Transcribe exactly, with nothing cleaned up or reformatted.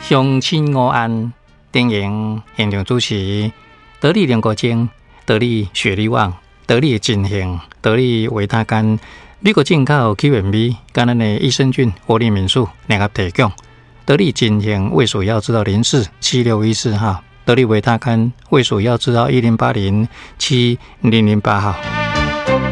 乡亲午安，电影现场主持，得力联国精，得力雪力旺，得力金兴，得力维他干，美国进口 Q M B， 跟咱的益生菌活力民宿联合提供，得力金兴胃属药知道零四七六一四号，得力维他干胃属药知道一零八零七零零八号。